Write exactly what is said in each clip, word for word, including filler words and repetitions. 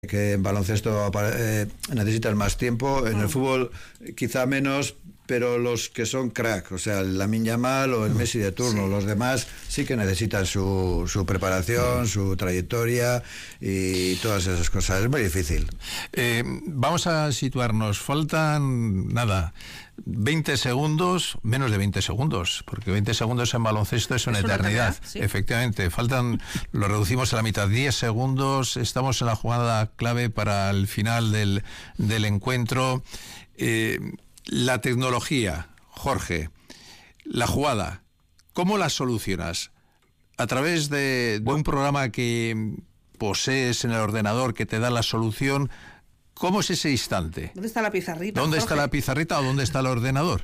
que en baloncesto eh, necesitan más tiempo, en el fútbol quizá menos, pero los que son crack, o sea, el Lamine Yamal o el Messi de turno, sí. Los demás sí que necesitan su, su preparación, su trayectoria y todas esas cosas. Es muy difícil. Eh, vamos a situarnos. Faltan, nada, veinte segundos, menos de veinte segundos, porque veinte segundos en baloncesto es una es eternidad. Una eternidad, ¿sí? Efectivamente, faltan, lo reducimos a la mitad, diez segundos, estamos en la jugada clave para el final del, del encuentro. Eh, la tecnología, Jorge, la jugada, ¿cómo la solucionas? A través de, de un programa que posees en el ordenador que te da la solución. ¿Cómo es ese instante? ¿Dónde está la pizarrita? ¿Dónde Jorge? está la pizarrita o dónde está el ordenador?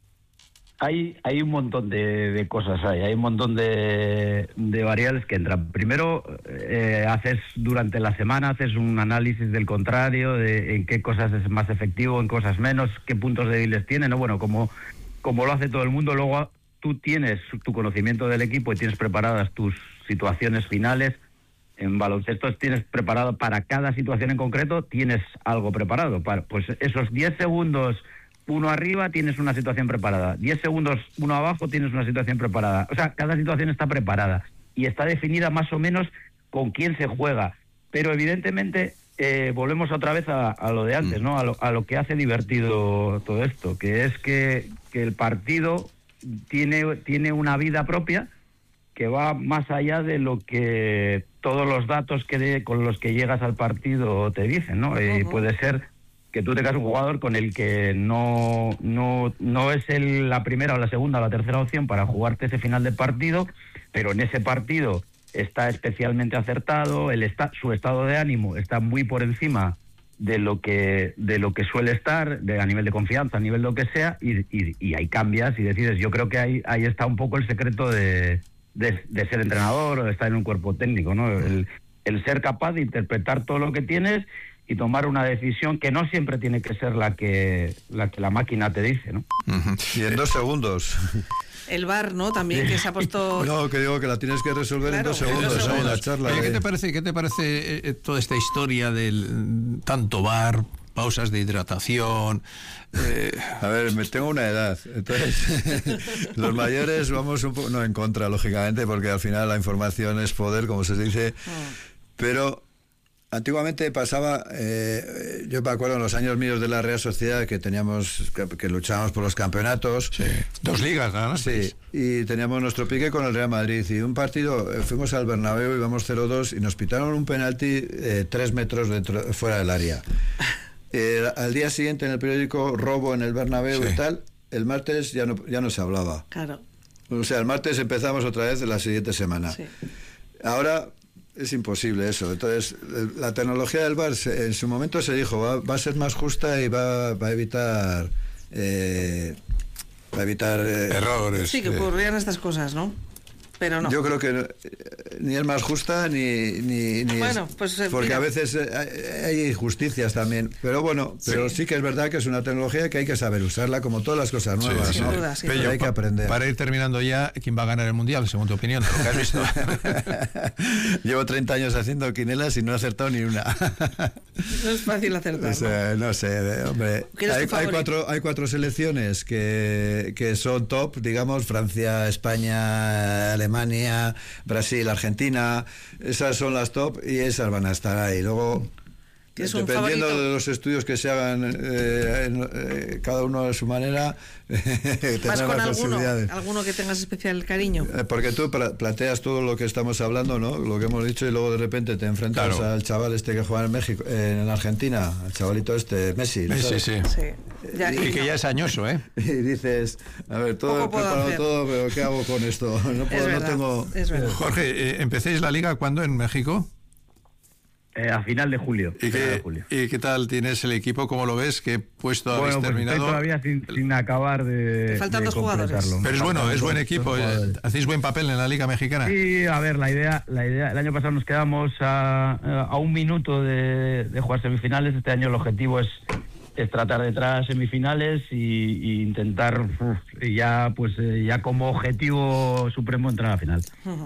Hay, hay un montón de, de cosas, hay, hay un montón de, de variables que entran. Primero, eh, haces durante la semana, haces un análisis del contrario, de en qué cosas es más efectivo, en cosas menos, qué puntos débiles tiene, ¿no? Bueno, como, como lo hace todo el mundo, luego tú tienes tu conocimiento del equipo y tienes preparadas tus situaciones finales. En baloncesto tienes preparado para cada situación en concreto, tienes algo preparado. Para, pues esos diez segundos, uno arriba, tienes una situación preparada. diez segundos, uno abajo, tienes una situación preparada. O sea, cada situación está preparada y está definida más o menos con quién se juega. Pero evidentemente eh, volvemos otra vez a, a lo de antes, ¿no? A lo, a lo que hace divertido todo esto, que es que, que el partido tiene, tiene una vida propia que va más allá de lo que todos los datos que de, con los que llegas al partido te dicen, ¿no? Uh-huh. Y puede ser que tú tengas un jugador con el que no no no es el, la primera o la segunda o la tercera opción para jugarte ese final de partido, pero en ese partido está especialmente acertado, el está, su estado de ánimo está muy por encima de lo que de lo que suele estar, de, a nivel de confianza, a nivel de lo que sea, y, y, y ahí cambias y decides. Yo creo que ahí, ahí está un poco el secreto de... De, de ser entrenador o de estar en un cuerpo técnico, ¿no? El, el ser capaz de interpretar todo lo que tienes y tomar una decisión que no siempre tiene que ser la que la que la máquina te dice, ¿no? Uh-huh. Y en dos segundos. El V A R, ¿no? También, que se ha puesto... No, que digo que la tienes que resolver claro, en dos segundos, dos segundos. ¿no? La charla. Oye, de... ¿qué te parece, qué te parece eh, toda esta historia del tanto V A R, pausas de hidratación? Eh... A ver, me tengo una edad, entonces los mayores vamos un poco, no en contra, lógicamente, porque al final la información es poder, como se dice, pero antiguamente pasaba, eh, yo me acuerdo en los años míos de la Real Sociedad que teníamos, que, que luchábamos por los campeonatos. Sí. Dos ligas, ¿no? Sí, y teníamos nuestro pique con el Real Madrid, y un partido, eh, fuimos al Bernabéu, íbamos cero dos y nos pitaron un penalti eh, tres metros dentro, fuera del área. Eh, al día siguiente en el periódico, robo en el Bernabéu, sí. Y tal, el martes ya no, ya no se hablaba. Claro. O sea, el martes empezamos otra vez de la siguiente semana. Sí. Ahora es imposible eso. Entonces, la tecnología del V A R en su momento se dijo, va, va a ser más justa y va, va a evitar... Eh, va a evitar... Eh, errores. Sí, que ocurrían estas cosas, ¿no? Pero no. Yo creo que eh, ni es más justa ni, ni, ni bueno, es, pues, eh, porque mira. a veces eh, hay injusticias también, pero bueno, sí. Pero sí que es verdad que es una tecnología que hay que saber usarla como todas las cosas nuevas, sí, sí, ¿no? Duda, sí, pero hay que aprender. Para ir terminando ya, ¿quién va a ganar el Mundial, según tu opinión? ¿Lo que has visto? Llevo treinta años haciendo quinelas y no he acertado ni una. No es fácil acertar, o sea, no, no sé, hombre, hay, hay cuatro hay cuatro selecciones que, que son top, digamos, Francia, España, Alemania, Alemania, Brasil, Argentina, esas son las top y esas van a estar ahí. Luego, dependiendo de los estudios que se hagan, eh, eh, cada uno a su manera, ¿vas con alguno, alguno que tengas especial cariño? Eh, porque tú planteas todo lo que estamos hablando, ¿no? Lo que hemos dicho, y luego de repente te enfrentas claro. al chaval este que juega en México, eh, en Argentina, al chavalito este, Messi. ¿no? Messi, sí. sí. Ya, y, y que no. ya es añoso, ¿eh? Y dices, a ver, todo he preparado hacer. todo, pero ¿qué hago con esto? No, puedo, verdad, no tengo... Jorge, eh, ¿empecéis la liga cuándo en México? Eh, a final de julio. ¿Y qué, de julio. ¿Y qué tal tienes el equipo? ¿Cómo lo ves? ¿Qué puesto bueno, habéis pues terminado? Estoy todavía sin, sin acabar de. Faltan de dos jugadores. Pero es bueno, es buen equipo. ¿Hacéis buen papel en la Liga Mexicana? Sí, a ver, la idea, la idea. El año pasado nos quedamos a, a un minuto de, de jugar semifinales. Este año el objetivo es, es tratar de entrar a semifinales y, y intentar uf, ya, pues, ya como objetivo supremo entrar a la final. Uh-huh.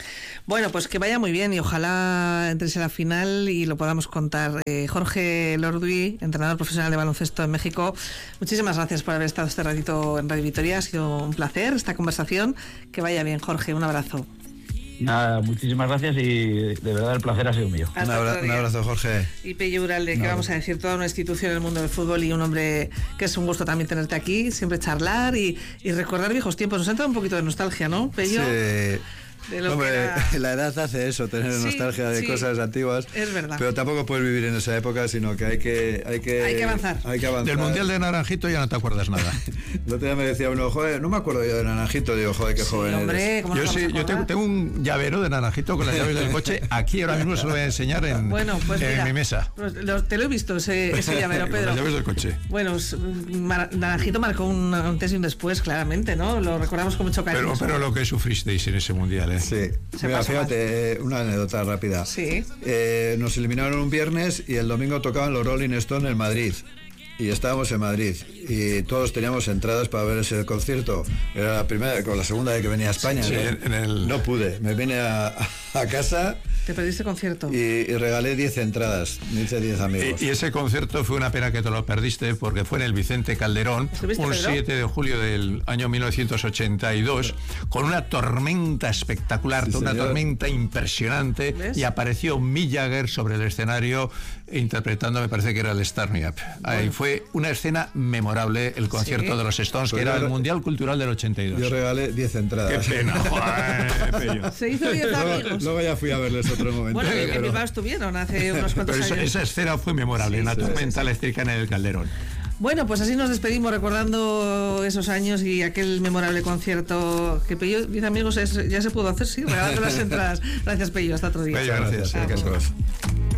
Bueno, pues que vaya muy bien y ojalá entres a la final y lo podamos contar. Eh, Jorge Lorduy, entrenador profesional de baloncesto en México, muchísimas gracias por haber estado este ratito en Radio Vitoria. Ha sido un placer esta conversación. Que vaya bien, Jorge. Un abrazo. Nada, muchísimas gracias y de verdad el placer ha sido mío. Un, abra un abrazo, Jorge. Y Pello Uralde, que no. vamos a decir, toda una institución en el mundo del fútbol y un hombre que es un gusto también tenerte aquí, siempre charlar y, y recordar viejos tiempos. Nos ha entrado un poquito de nostalgia, ¿no, Pello? Sí. De lo Hombre, que era... la edad hace eso, tener sí, nostalgia de sí, cosas antiguas. Es verdad. Pero tampoco puedes vivir en esa época, sino que hay que hay que, hay que, avanzar. Hay que avanzar. Del Mundial de Naranjito ya no te acuerdas nada. El otro día me decía uno, joder, no me acuerdo yo de Naranjito. Digo, joder, qué sí, joven hombre, eres. Yo sí, yo tengo, tengo un llavero de Naranjito con las llaves del coche. Aquí ahora mismo se lo voy a enseñar en, bueno, pues en mira, mi mesa. Pues lo, te lo he visto, ese, ese llavero, Pedro. Con las llaves del coche. Bueno, Naranjito marcó un antes y un después, claramente, ¿no? Lo recordamos con mucho cariño. Pero, pero lo que sufristeis en ese Mundial, ¿eh? Sí. Mira, fíjate, una anécdota rápida. Sí. Eh, nos eliminaron un viernes y el domingo tocaban los Rolling Stones en Madrid. Y estábamos en Madrid y todos teníamos entradas para ver ese concierto. Era la primera, con la segunda vez que venía a España. Sí, ¿no? En el... no pude, me vine a, a casa. ¿Te perdiste concierto? Y, y regalé diez entradas, me hice diez amigos. Y, y ese concierto fue una pena que te lo perdiste porque fue en el Vicente Calderón, un siete de julio del año mil novecientos ochenta y dos, con una tormenta espectacular, sí, una señor. tormenta impresionante. ¿Ves? Y apareció Mick Jagger sobre el escenario interpretando, me parece que era el Start Me Up. Ahí bueno. Fue una escena memorable, el concierto ¿sí? de los Stones, pues que era el Mundial Cultural del ochenta y dos. Yo regalé diez entradas. Qué pena, joder, se hizo diez amigos. Luego, luego ya fui a verles otro momento. Bueno, pero... en Bilbao estuvieron hace unos cuantos pero años. Esa, esa escena fue memorable, sí, la sí, tormenta sí, sí. eléctrica en el Calderón. Bueno, pues así nos despedimos recordando esos años y aquel memorable concierto que Pello, diez amigos, es, ya se pudo hacer, sí, regalando las entradas. Gracias, Pello, hasta otro día. Pello, gracias. gracias.